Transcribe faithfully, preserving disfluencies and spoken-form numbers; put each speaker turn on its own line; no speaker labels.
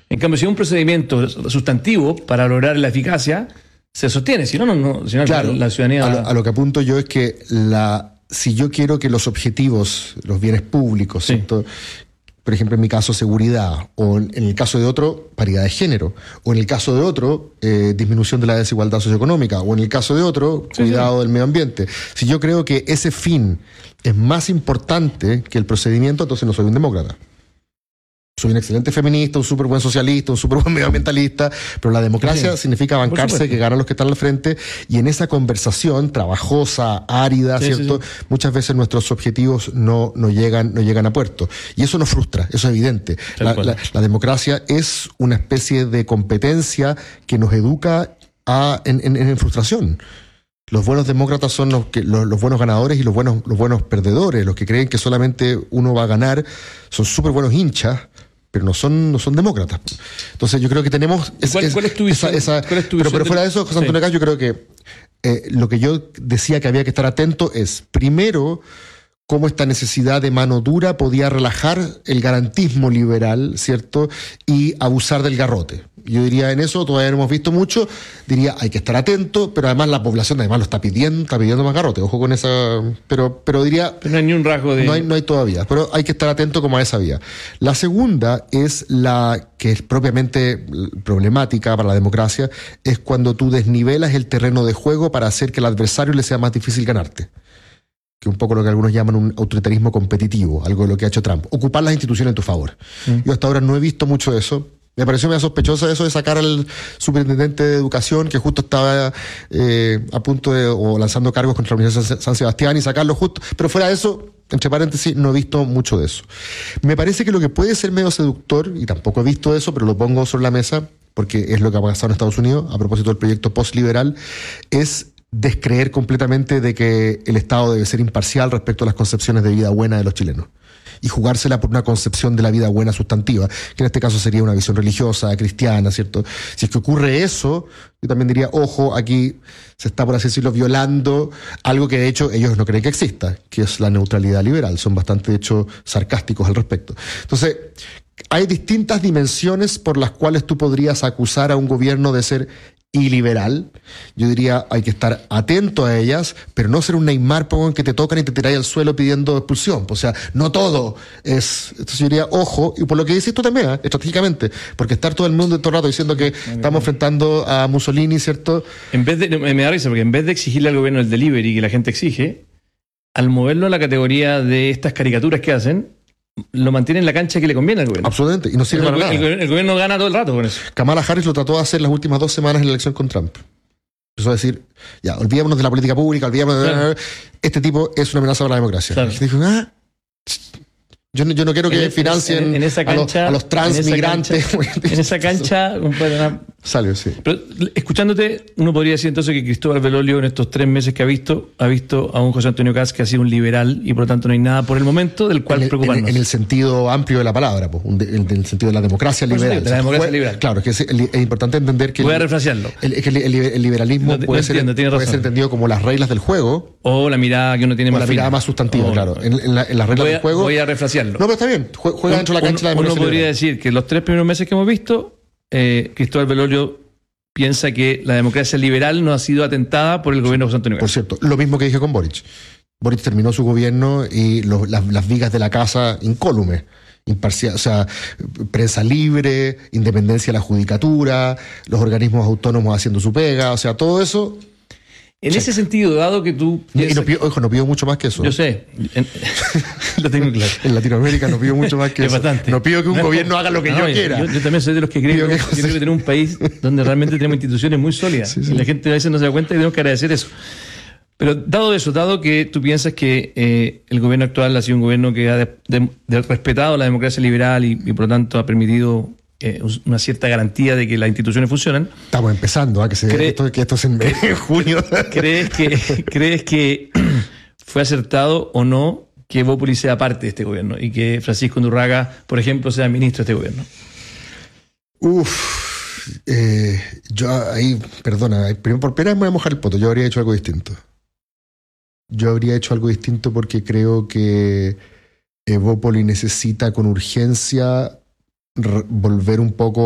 En cambio, si hay un procedimiento sustantivo para lograr la eficacia, se sostiene. Si no, no, no si no
claro,
la ciudadanía...
A lo, a lo que apunto yo es que la, si yo quiero que los objetivos, los bienes públicos,
sí.
¿cierto? Por ejemplo, en mi caso, seguridad, o en el caso de otro, paridad de género, o en el caso de otro, eh, disminución de la desigualdad socioeconómica, o en el caso de otro,
sí,
cuidado
sí.
del medio ambiente. Si yo creo que ese fin es más importante que el procedimiento, entonces no soy un demócrata. Soy un excelente feminista, un súper buen socialista, un súper buen medioambientalista, pero la democracia sí. significa bancarse que ganan los que están al frente, y en esa conversación trabajosa, árida, sí, ¿cierto? Sí, sí. Muchas veces nuestros objetivos no, no, llegan, no llegan a puerto. Y eso nos frustra, eso es evidente. La, la, la democracia es una especie de competencia que nos educa a, en, en, en frustración. Los buenos demócratas son los, que, los, los buenos ganadores y los buenos, los buenos perdedores. Los que creen que solamente uno va a ganar son súper buenos hinchas, pero no son, no son demócratas. Entonces yo creo que tenemos... Es,
¿Cuál,
es,
¿Cuál es tu visión?
Esa, esa,
¿Cuál es tu
pero,
visión
pero fuera de eso, José Antonio
sí.
Caz, yo creo que eh, lo que yo decía que había que estar atento es, primero, cómo esta necesidad de mano dura podía relajar el garantismo liberal, ¿cierto? Y abusar del garrote. Yo diría, en eso todavía no hemos visto mucho. Diría, hay que estar atento, pero además la población además lo está pidiendo, está pidiendo más garrote. Ojo con esa... Pero, pero diría...
Pero no hay ni un rasgo de...
No hay, no hay todavía, pero hay que estar atento como a esa vía. La segunda es la que es propiamente problemática para la democracia, es cuando tú desnivelas el terreno de juego para hacer que al adversario le sea más difícil ganarte. Que es un poco lo que algunos llaman un autoritarismo competitivo, algo de lo que ha hecho Trump. Ocupar las instituciones en tu favor. Mm. Yo hasta ahora no he visto mucho de eso. Me pareció medio sospechoso eso de sacar al superintendente de educación, que justo estaba eh, a punto de, o lanzando cargos contra la Universidad de San Sebastián, y sacarlo justo. Pero fuera de eso, entre paréntesis, no he visto mucho de eso. Me parece que lo que puede ser medio seductor, y tampoco he visto eso, pero lo pongo sobre la mesa, porque es lo que ha pasado en Estados Unidos, a propósito del proyecto postliberal, es descreer completamente de que el Estado debe ser imparcial respecto a las concepciones de vida buena de los chilenos. Y jugársela por una concepción de la vida buena sustantiva, que en este caso sería una visión religiosa, cristiana, ¿cierto? Si es que ocurre eso, yo también diría, ojo, aquí se está, por así decirlo, violando algo que de hecho ellos no creen que exista, que es la neutralidad liberal. Son bastante, de hecho, sarcásticos al respecto. Entonces, hay distintas dimensiones por las cuales tú podrías acusar a un gobierno de ser iliberal. Yo diría, hay que estar atento a ellas, pero no ser un Neymar pongo, que te tocan y te tiráis al suelo pidiendo expulsión. O sea, no todo es... Entonces yo diría, ojo, y por lo que dices tú también, ¿eh? estratégicamente, porque estar todo el mundo todo el rato diciendo que estamos enfrentando a Mussolini, ¿cierto?
En vez de, me da risa, porque en vez de exigirle al gobierno el delivery que la gente exige, al moverlo a la categoría de estas caricaturas que hacen, lo mantiene en la cancha que le conviene al gobierno.
Absolutamente, y no sirve
el,
para
el,
nada.
El, el gobierno gana todo el rato con eso.
Kamala Harris lo trató de hacer las últimas dos semanas en la elección con Trump. Empezó a decir, ya, olvidémonos de la política pública, olvidémonos de... Claro. Este tipo es una amenaza para la democracia. Claro. Y dijo, ah... Yo no, yo no quiero que en, financien
en, en esa cancha,
a, los, a los transmigrantes.
En esa cancha... En esa cancha
salió, sí.
Pero escuchándote, uno podría decir entonces que Cristóbal Belolio en estos tres meses que ha visto, ha visto a un José Antonio Caz que ha sido un liberal y por lo tanto no hay nada por el momento del cual
en el,
preocuparnos.
En, en el sentido amplio de la palabra, pues, en el, el sentido de la democracia liberal.
De la democracia fue, liberal.
Claro, que es, es importante entender que...
Voy a refrasearlo.
El, el, el, el liberalismo
no,
puede,
no
ser,
entiendo,
puede ser entendido como las reglas del juego.
O la mirada que uno tiene
o
más
la
fina.
mirada más sustantiva,
oh,
claro. En, en, la, en las reglas
voy a,
del juego...
Voy a refrasearlo.
No, pero está bien. Juega dentro de la cancha
uno,
de la democracia
Uno podría
liberal.
decir que los tres primeros meses que hemos visto, eh, Cristóbal Belolio piensa que la democracia liberal no ha sido atentada por el gobierno de José Antonio Caz.
Por cierto, lo mismo que dije con Boric. Boric terminó su gobierno y los, las, las vigas de la casa incólumes. Imparcial, o sea, prensa libre, independencia de la judicatura, los organismos autónomos haciendo su pega, o sea, todo eso...
En
check.
Ese sentido, dado que tú...
Y no pido, ojo, no pido mucho más que eso.
Yo sé. En, lo tengo claro.
En Latinoamérica no pido mucho más que
es
eso.
Bastante.
No pido que un
no,
gobierno haga lo que no, yo quiera.
Yo, yo también soy de los que creo que, que tenemos que tener un país donde realmente tenemos instituciones muy sólidas. Sí, sí. Y la gente a veces no se da cuenta y tenemos que agradecer eso. Pero dado eso, dado que tú piensas que eh, el gobierno actual ha sido un gobierno que ha de, de, de respetado la democracia liberal y, y por lo tanto ha permitido eh, una cierta garantía de que las instituciones funcionan.
Estamos empezando, ¿eh? que, se,
¿Cree,
esto, que esto es en, en junio.
¿Crees que, ¿Crees que fue acertado o no que Evópoli sea parte de este gobierno y que Francisco Undurraga, por ejemplo, sea ministro de este gobierno?
Uf, eh, yo ahí, perdona, primero por pena me voy a mojar el poto, yo habría hecho algo distinto. Yo habría hecho algo distinto porque creo que Evópoli necesita con urgencia volver un poco